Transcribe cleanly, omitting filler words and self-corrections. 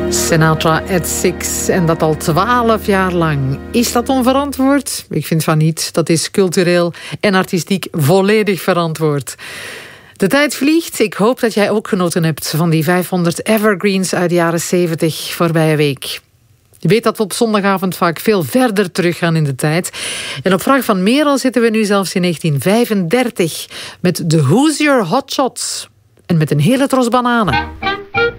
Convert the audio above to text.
Sinatra at Six, en dat al 12 jaar lang. Is dat onverantwoord? Ik vind van niet. Dat is cultureel en artistiek volledig verantwoord. De tijd vliegt. Ik hoop dat jij ook genoten hebt van die 500 evergreens uit de jaren 70 voorbije week. Je weet dat we op zondagavond vaak veel verder teruggaan in de tijd. En op vraag van Merel zitten we nu zelfs in 1935 met de Hoosier Hotshots. En met een hele tros bananen.